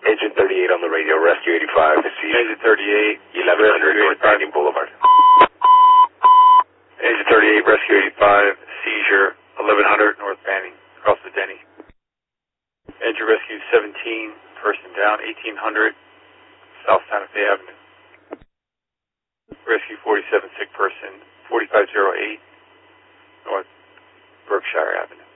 Engine 38 on the radio, Rescue 85. Engine 38, 1100 North Banning Boulevard. Engine 38, Rescue 85, seizure, 1100 North Banning, across the Denny. Engine Rescue 17, person down, 1800 South Santa Fe Avenue. Rescue 47, sick person, 4508 North Berkshire Avenue.